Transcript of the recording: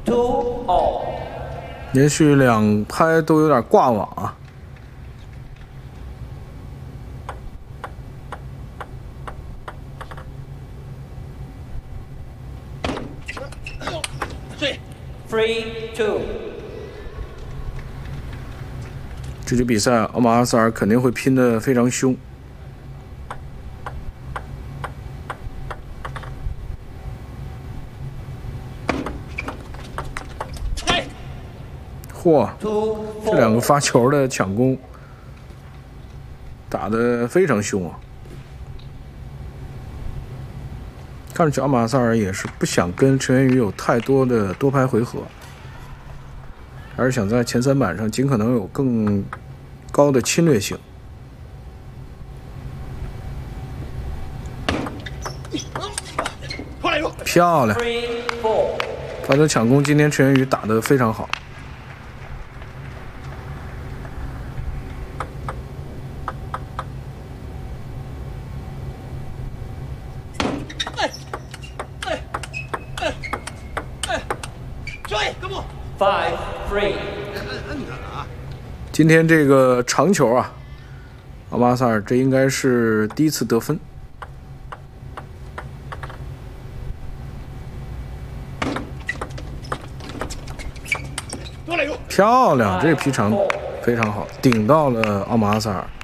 2 all。 连续2拍都有点挂网啊。 3 2。 这局比赛，奥马阿萨尔肯定会拼得非常凶。嚯，这2个发球的抢攻打得非常凶啊！看上去奥马阿萨尔也是不想跟陈元宇有太多的多拍回合，还是想在前3板上尽可能有更高的侵略性。漂亮！发球抢攻，今天陈元宇打得非常好。 5 3。 今天这个长球啊，奥马阿萨尔这应该是第1次得分。漂亮，这个劈长非常好，顶到了奥马阿萨尔。